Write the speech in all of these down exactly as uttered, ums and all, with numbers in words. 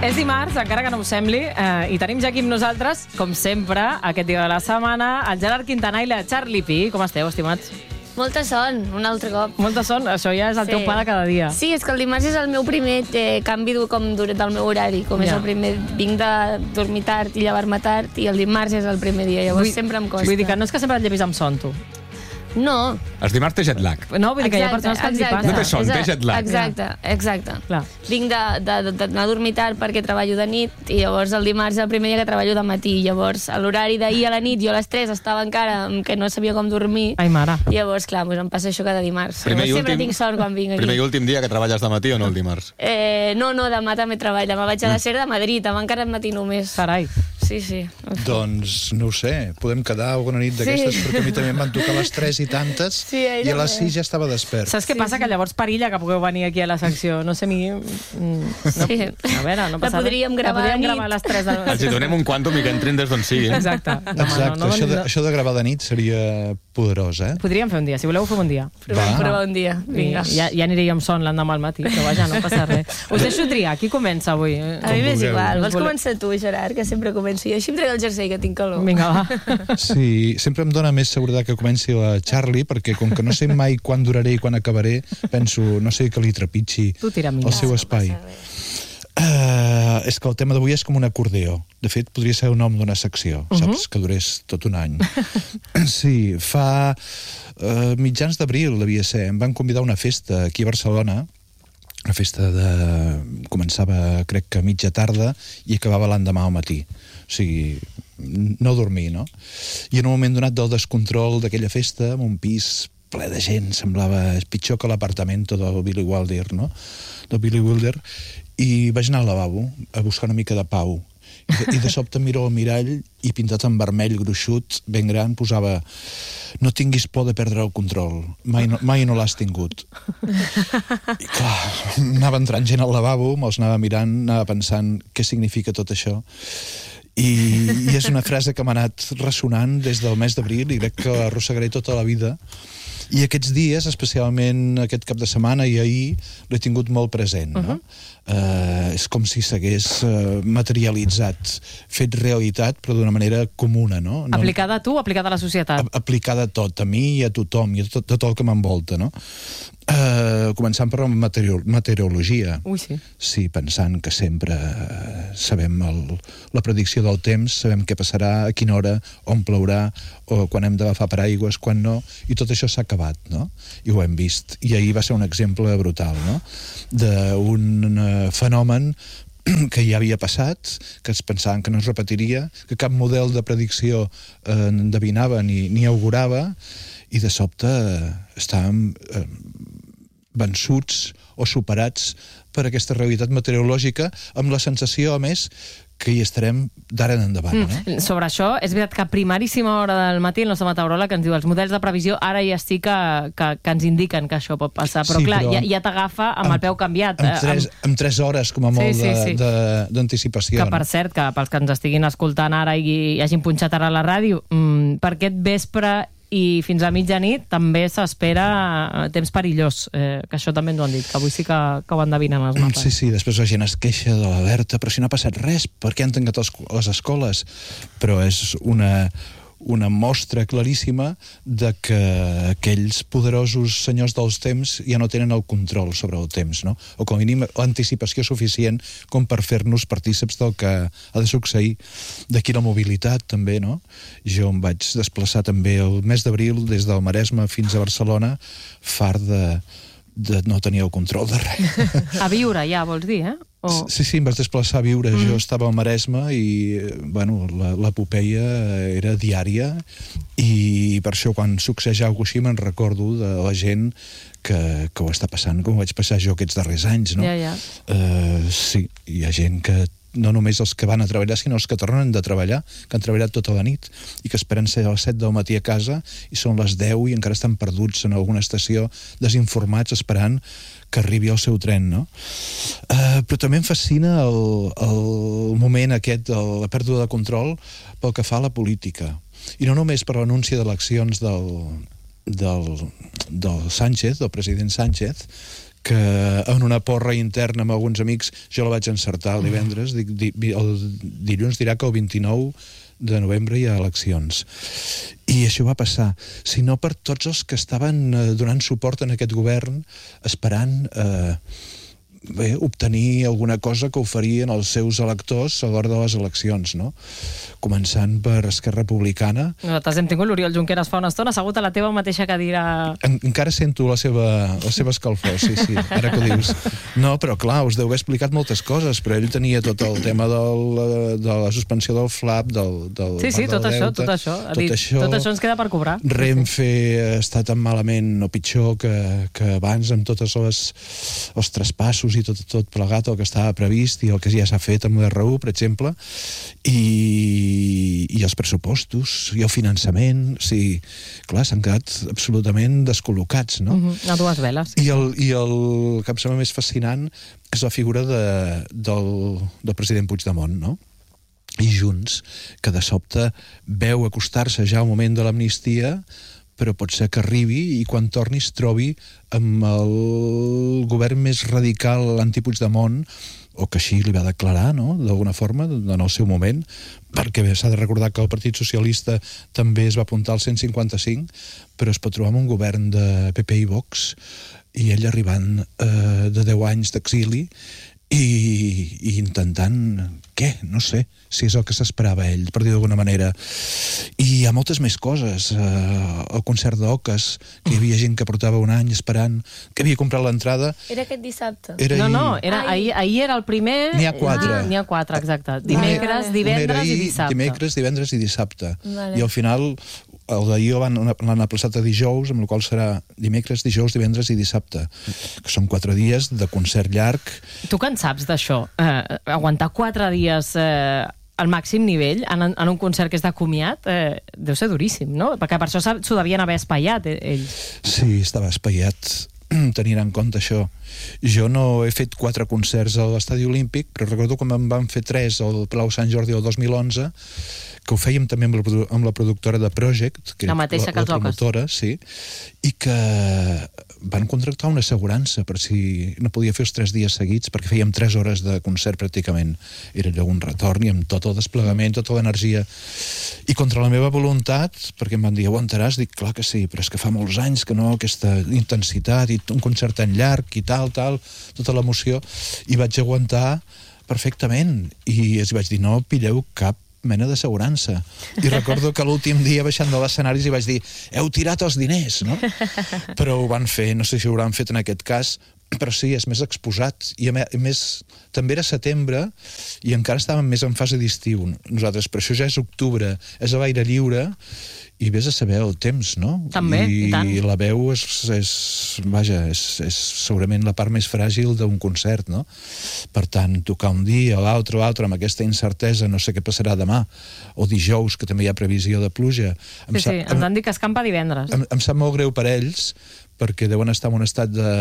És dimarts, encara que no ho sembli, eh, i tenim ja aquí amb nosaltres, com sempre, aquest dia de la setmana, el Gerard Quintana i la Charlie Pi. Com esteu, estimats? Molta son, un altre cop. Molta son, això ja és el Sí. teu pa de cada dia. Sí, és que el dimarts és el meu primer eh, canvi du- com dur- del meu horari. Com és Ja. el primer, vinc de dormir tard i llevar-me tard, i el dimarts és el primer dia, llavors Vull- sempre em costa. Vull dir que no és que sempre et llevis amb son, tu. No. Els dimarts té jet lag. No, vull dir que hi ha persones que els hi exacte. passa. No té son, té Exacte, jet lag. Exacte, exacte. Clar. Vinc de- de- de- d'anar a dormir tard perquè treballo de nit, i llavors el dimarts és el primer dia que treballo de matí. Llavors, a l'horari d'ahir a la nit, jo a les tres estava encara amb que no sabia com dormir. Ai, mare. I llavors, clar, doncs em passa això cada dimarts. Primer i Llavors, sempre últim- tinc sort quan vinc aquí. Primer i últim dia que treballes de matí o no el dimarts? Eh, no, no, demà també treballo. Demà vaig a la Ser de Madrid, demà encara et matí només. Carai. Sí, sí. Doncs, no ho sé, podem quedar alguna nit d'aquestes, Sí. perquè a mi també em van tocar a les tres i tantes, Sí, ell i a les també. sis ja estava despert. Saps què Sí, passa? sí. Que llavors perilla que pugueu venir aquí a la secció. No sé, a mi... mm, No, Sí. A veure, no La passa res. podríem gravar La podríem a nit. gravar a les tres de... Els hi donem un quantum i que entrin des d'on sigui. Exacte. No, Exacte, no, no, això, de, no. això de gravar de nit seria poderós, eh? Podríem fer un dia, si voleu fer un dia. Provem, Va. provar un dia. Vinga. I ja, ja aniria amb son l'endemà al matí, però vaja, no passa res. Us deixo triar, qui comença avui? A mi Com m'és vulgueu. igual. Vols Voleu- començar tu, Gerard, que sempre començo. Jo així em trec el jersei, que tinc calor. Vinga, va. Sí, sempre em dóna més seguretat que comenci la Charlie, perquè com que no sé mai quan duraré i quan acabaré, penso, no sé, que li trepitgi Tu tira, amiga. el seu espai. Uh, és que el tema d'avui és com un acordeó. De fet, podria ser el nom d'una secció, uh -huh. saps? Que durés tot un any. Sí, fa uh, mitjans d'abril, devia ser. Em van convidar a una festa aquí a Barcelona, una festa de... començava, crec que a mitja tarda, i acabava l'endemà al matí. O sigui, no dormir, no? I en un moment donat del descontrol d'aquella festa, amb un pis ple de gent, semblava pitjor que l'apartament del Billy Wilder, no? Del Billy Wilder, i vaig anar al lavabo a buscar una mica de pau. I de, i de sobte miro al mirall i pintat en vermell gruixut, ben gran, posava: no tinguis por de perdre el control, mai no, mai no l'has tingut. I clar, anava entrant gent al lavabo, me'ls anava mirant, anava pensant què significa tot això. I, i és una frase que m'ha anat ressonant des del mes d'abril i crec que l'arrossegaré tota la vida. I aquests dies, especialment aquest cap de setmana i ahir, l'he tingut molt present, no? Uh -huh. uh, és com si s'hagués uh, materialitzat, fet realitat, però d'una manera comuna, no? no Aplicada a tu, aplicada a la societat. a- aplicada a tot, a mi i a tothom, i a tot, tot el que m'envolta, no? Uh, començant per la meteoro meteorologia. Ui, sí. Sí, pensant que sempre eh, sabem el, la predicció del temps, sabem què passarà, a quina hora, on plourà, o quan hem d'agafar paraigües, quan no, i tot això s'ha acabat, no? I ho hem vist. I ahir va ser un exemple brutal, no? D'un eh, fenomen que ja havia passat, que es pensaven que no es repetiria, que cap model de predicció eh, endevinava ni, ni augurava, i de sobte eh, estàvem eh, vençuts o superats per aquesta realitat meteorològica, amb la sensació, a més, que hi estarem d'ara en endavant. No? Mm. Sobre això, és veritat que a primeríssima hora del matí el nostre meteoròleg ens diu els models de previsió ara ja sí que, que, que ens indiquen que això pot passar, però Sí, clar, però ja, ja t'agafa amb, amb el peu canviat. Amb eh, tres, amb tres hores, com a molt, Sí, sí, sí. d'anticipació. Que, per cert, que pels que ens estiguin escoltant ara i, i hagin punxat ara a la ràdio, mmm, per aquest vespre i fins a mitjanit també s'espera temps perillós, eh, que això també ens ho han dit, que avui sí que, que ho endevinen els mapes. Sí, sí, després la gent es queixa de l'alerta, però si no ha passat res, per què han tancat els, les escoles? Però és una, una mostra claríssima de que aquells poderosos senyors dels temps ja no tenen el control sobre el temps, no? O com a mínim l'anticipació suficient com per fer-nos partíceps del que ha de succeir. D'aquí la mobilitat, també, no? Jo em vaig desplaçar també el mes d'abril des del Maresme fins a Barcelona, fart de, de no tenir el control de res. A viure ja, vols dir, eh? O... Sí, sí, em vaig desplaçar a viure. Mm. Jo estava al Maresme i, bueno, l'epopeia era diària, i per això quan succeeix alguna cosa així me'n recordo de la gent que, que ho està passant, com ho vaig passar jo aquests darrers anys, no? Ja, ja. Uh, sí, hi ha gent que no només els que van a treballar, sinó els que tornen de treballar, que han treballat tota la nit i que esperen ser a les set del matí a casa i són les deu i encara estan perduts en alguna estació, desinformats, esperant que arribi el seu tren, no? Uh, però també em fascina el, el moment aquest de la pèrdua de control pel que fa a la política. I no només per l'anunci d'eleccions del, del, del Sánchez, del president Sánchez, que en una porra interna amb alguns amics jo la vaig encertar el divendres, di, di, el dilluns dirà que el vint-i-nou de novembre hi ha eleccions. I això va passar. Si no per tots els que estaven eh, donant suport en aquest govern, esperant eh, bé, obtenir alguna cosa que oferien els seus electors a l'hora de les eleccions, no? Començant per Esquerra Republicana. Nosaltres hem tingut l'Oriol Junqueras fa una estona, assegut a la teva mateixa cadira. En, encara sento la seva, la seva escalfor, sí, sí, ara que ho dius. No, però clar, us deu haver explicat moltes coses, però ell tenia tot el tema del, de la suspensió del F L A P, del, del Sí, sí, tot això, deute, tot això. Ha tot dit, això. Tot això ens queda per cobrar. Renfe està tan malament o pitjor que, que abans amb tots els, els traspassos i tot, tot plegat el que estava previst i el que ja s'ha fet amb l'R U, per exemple, i, i els pressupostos i el finançament, o sigui, clar, s'han quedat absolutament descol·locats, no? Uh -huh. A dues veles. I el, i el que em sembla més fascinant és la figura de, del, del president Puigdemont, no? I Junts, que de sobte veu acostar-se ja al moment de l'amnistia, però pot ser que arribi i quan torni es trobi amb el govern més radical anti-Puigdemont, o que així li va declarar, no?, d'alguna forma, en el seu moment, perquè s'ha de recordar que el Partit Socialista també es va apuntar al cent cinquanta cinc, però es pot trobar amb un govern de P P i Vox, i ell arribant eh, de deu anys d'exili, i, i intentant, què? No sé, si és el que s'esperava ell, per dir d'alguna manera. I hi ha moltes més coses. Uh, el concert d'Oques, que hi havia gent que portava un any esperant, que havia comprat l'entrada. Era aquest dissabte. Era No, ahir. no, era, ahir, ahir era el primer... N'hi ha quatre. Ah, N'hi ha quatre, exacte. Dimecres, Vale. divendres Era ahir, i dissabte. Dimecres, divendres i dissabte. Vale. I al final, el d'ahir l'han aplaçat a dijous, amb la qual serà dimecres, dijous, divendres i dissabte, que són quatre dies de concert llarg. Tu que en saps d'això? Eh, aguantar quatre dies eh, al màxim nivell en, en un concert que és de comiat eh, deu ser duríssim, no? Perquè per això s'ho devien haver espaiat, eh, ells. Sí, estava espaiat, tenint en compte això. Jo no he fet quatre concerts a l'Estadi Olímpic, però recordo que em van fer tres al Palau Sant Jordi el dos mil onze, que ho fèiem també amb la, amb la productora de Project, que La mateixa la, que la els Oques. promotora, sí, i que van contractar una assegurança per si no podia fer els tres dies seguits, perquè fèiem tres hores de concert pràcticament. Era allò un retorn i amb tot el desplegament, tota l'energia. I contra la meva voluntat, perquè em van dir, aguantaràs? Dic, clar que sí, però és que fa molts anys que no, aquesta intensitat i un concert tan llarg i tal, tal, tota l'emoció, i vaig aguantar perfectament. I els vaig dir, no pilleu cap mena d'assegurança. I recordo que l'últim dia baixant de l'escenari i vaig dir, heu tirat els diners, no? Però ho van fer, no sé si ho hauran fet en aquest cas, però sí, és més exposat. I a més, també era setembre i encara estàvem més en fase d'estiu. Nosaltres, per això ja és octubre, és a l'aire lliure, i vés a saber el temps, no? També, I, i tant. I la veu és, és vaja, és, és segurament la part més fràgil d'un concert, no? Per tant, tocar un dia, l'altre, l'altre, amb aquesta incertesa, no sé què passarà demà, o dijous, que també hi ha previsió de pluja. Em Sí, sí, sap, ens han dit que escampa divendres. em, em sap molt greu per ells, perquè deuen estar en un estat de...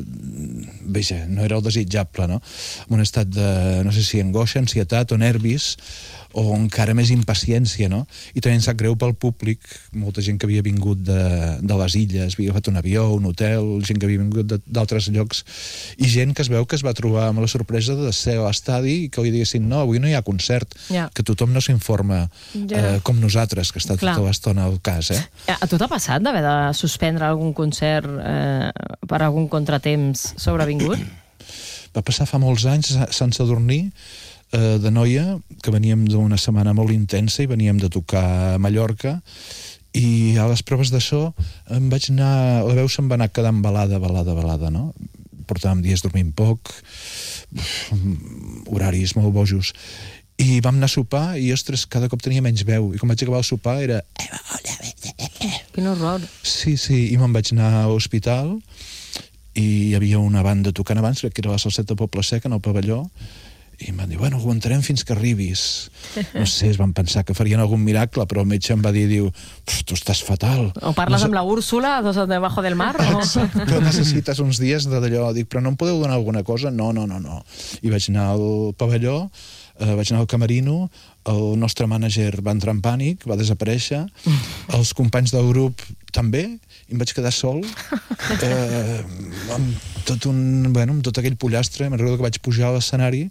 Veja, no era el desitjable, no? En un estat de, no sé si angoixa, ansietat o nervis, o encara més impaciència, no? I també em sap greu pel públic, molta gent que havia vingut de, de les illes, havia agafat un avió, un hotel, gent que havia vingut d'altres llocs, i gent que es veu que es va trobar amb la sorpresa de ser a l'estadi i que li diguessin, no, avui no hi ha concert, Ja. que tothom no s'informa Ja. eh, com nosaltres, que està Clar. tota l'estona al cas, eh? A tu t'ha passat d'haver de suspendre algun concert eh, per algun contratemps sobrevingut? Va passar fa molts anys a Sant Sadurní, eh, de noia, que veníem d'una setmana molt intensa i veníem de tocar a Mallorca, i a les proves de so em vaig anar, la veu se'm va anar quedant balada, balada, balada, no? Portàvem dies dormint poc, horaris molt bojos, i vam anar a sopar i, ostres, cada cop tenia menys veu, i quan vaig acabar el sopar era... Quin horror. Sí, sí, i me'n vaig anar a l'hospital i hi havia una banda tocant abans, crec que era la Salseta Poble Sec, en el pavelló, i em van dir, bueno, aguantarem fins que arribis. No sé, es van pensar que farien algun miracle, però el metge em va dir, diu, tu estàs fatal. O parles no amb la Úrsula, dos debajo del mar, o... Però necessites uns dies d'allò. Dic, però no em podeu donar alguna cosa? No, no, no, no. I vaig anar al pavelló, eh, vaig anar al camerino, el nostre mànager va entrar en pànic, va desaparèixer, els companys del grup també, i em vaig quedar sol, eh, amb, tot un, bueno, amb tot aquell pollastre. Me'n recordo que vaig pujar a l'escenari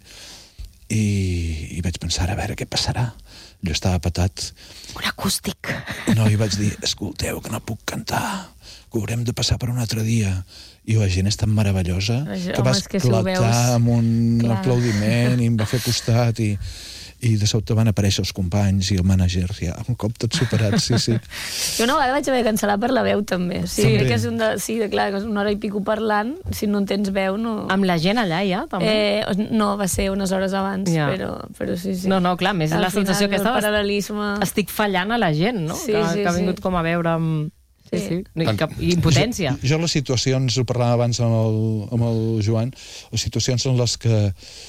i, i vaig pensar, a veure, què passarà? Jo estava patat. Un acústic. No, i vaig dir, escolteu, que no puc cantar, que ho haurem de passar per un altre dia. I la gent és tan meravellosa Això, que va home, és que si ho esclatar veus, amb un clar. aplaudiment i em va fer costat i, i de sobte van aparèixer els companys i el mànager, ja, un cop tot superat, sí, sí. Jo una vegada vaig haver de cancel·lar per la veu, també. Sí, També. crec que és un de, sí, de, clar, que és una hora i pico parlant, si no en tens veu, no... Amb la gent allà, ja, també? Eh, no, va ser unes hores abans, Ja. però, però sí, sí. No, no, clar, més Al la sensació final, que el estava... paral·lelisme... Estic fallant a la gent, no? Sí, que, sí, que ha vingut sí. com a veure amb... Sí, sí. Sí. I, cap... I impotència. Jo, jo les situacions, ho parlàvem abans amb el, amb el Joan, les situacions en les que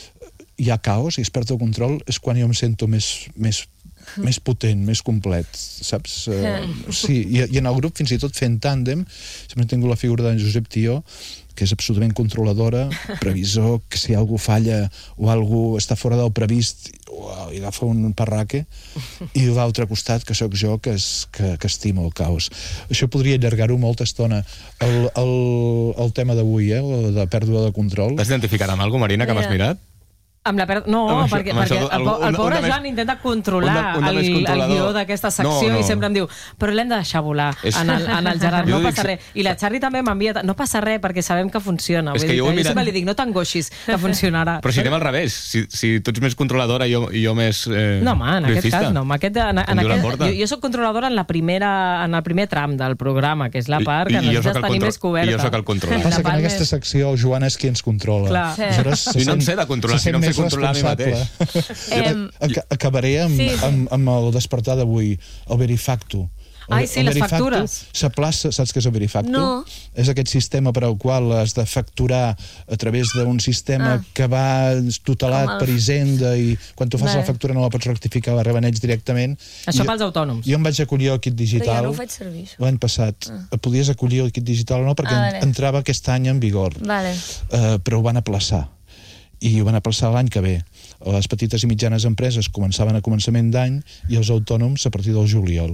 hi ha caos i es perd el control és quan jo em sento més, més, més potent, més complet, saps? Uh, sí, i, i en el grup, fins i tot fent tàndem, sempre he tingut la figura d'en Josep Tió, que és absolutament controladora, previsor, que si algú falla o algú està fora del previst, uau, i agafa un parraque, i l'altre costat, que sóc jo, que, és, que, que estimo el caos. Això podria allargar-ho molta estona. El, el, el tema d'avui, eh, de pèrdua de control... T'has identificat amb alguna, Marina, que m'has mirat? Amb la per... No, Amb això- perquè, amb perquè això, el, po- un- el un pobre de més- Joan intenta controlar un de- un de el, més el controlador. guió d'aquesta secció No, no. i sempre em diu, però l'hem de deixar volar És- en el, en el Gerard, Jo no dic- passa res. I la Charlie també m'envia, no passa res perquè sabem que funciona. És Vull que dir jo ho he jo mirat- sempre li dic, no t'angoixis, que funcionarà. Però si anem al revés, si, si tu ets més controladora i jo, i jo més eh, No, home, en aquest cruifista. cas no. En aquest, en, Com en diu la aquest, Porta. jo, jo soc controladora en la primera, en el primer tram del programa, que és la part I- que i jo sóc necessites el tenir contro- més coberta. i jo sóc el controlat. Passa La que en part aquesta més- secció el Joan és qui ens controla. Clar. Sí. Aleshores, se I no em sent- sé de controlar, se si no em sent sé més controlar a mi responsable. Em, Ac- Acabaré amb, Sí, sí. amb, amb el despertar d'avui, el verifacto. El, Ai, sí, el les verifacto factures. s'aplaça, saps què és el verifacto? No. És aquest sistema per al qual has de facturar a través d'un sistema Ah. que va tutelat Com el- per Hisenda i quan tu fas Vale. la factura no la pots rectificar, la reben ells directament. Això I- pels autònoms. Jo em vaig acollir al kit Però digital jo no ho faig servir, això. l'any passat. Ah. Podies acollir el kit digital o no, perquè Ah, vale. entrava aquest any en vigor. Vale. Uh, però ho van aplaçar i ho van aplaçar l'any que ve. Les petites i mitjanes empreses començaven a començament d'any i els autònoms a partir del juliol.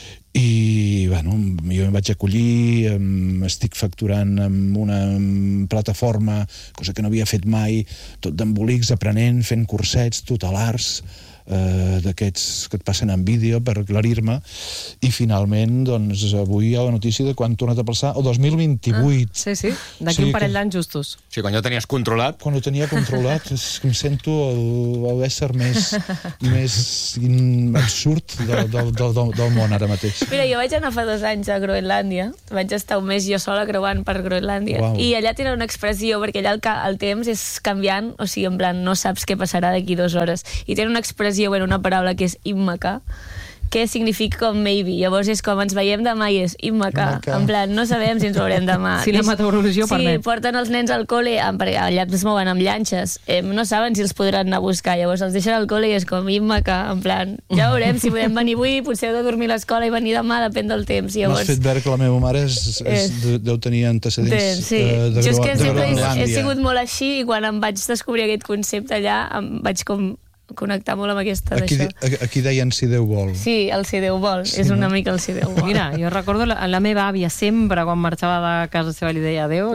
I, bueno, jo em vaig acollir, em, estic facturant amb una em, plataforma, cosa que no havia fet mai, tot d'embolics, aprenent, fent cursets tutelars, eh, d'aquests que et passen en vídeo per aclarir-me, i finalment, doncs, avui hi ha la notícia de quan ha tornat a passar el dos mil vint-i-vuit. Sí, sí, d'aquí Sí, un parell que- d'anys justos. O sigui, quan ja ho tenies controlat, Quan ho tenia controlat, és que em sento el- l'ésser més, més in- absurd del, del, del, del, del món ara mateix. Mira, jo vaig anar fa dos anys a Groenlàndia, vaig estar un mes jo sola creuant per Groenlàndia, Uau. i allà tenen una expressió, perquè allà el, ca- el temps és canviant, o sigui, en plan, no saps què passarà d'aquí dues hores, i tenen una expressió, bueno, una paraula que és immaca, que significa com maybe, llavors és com ens veiem demà i és immaca, Immaca. en plan, no sabem si ens veurem demà. Si la meteorologia ho sí, permet. porten els nens al col·le, em- perquè allà es mouen amb llanxes, eh, no saben si els podran anar a buscar, llavors els deixen al col·le i és com immaca, en plan, ja veurem si podem venir avui, potser heu de dormir a l'escola i venir demà, depèn del temps. M'has Llavors, fet veure que la meva mare és, és, Eh. de- deu tenir antecedents de, sí. eh, de, Jo és Gro- que de sempre he, he Groenlàndia. sigut molt així i quan em vaig descobrir aquest concepte allà em vaig com connectar molt amb aquesta Aquí, d'això. di- aquí deien si Déu vol. Sí, el si Déu vol, Sí, és una no? mica el si Déu vol. Mira, jo recordo la, la meva àvia sempre quan marxava de casa seva li deia adéu